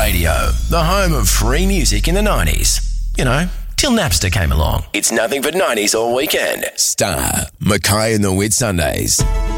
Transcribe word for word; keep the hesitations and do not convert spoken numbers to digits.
Radio, the home of free music in the nineties. You know, till Napster came along. It's nothing but nineties all weekend. Star, Mackay and the Whitsundays.